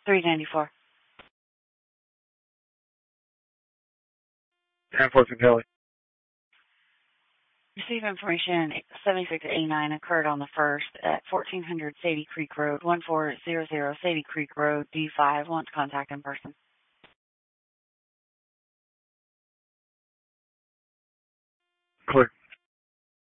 394. 10-4 from Kelly. Receive information 7689 occurred on the 1st at 1400 Sadie Creek Road, 1400 Sadie Creek Road, D5. Want to contact in person. Clear.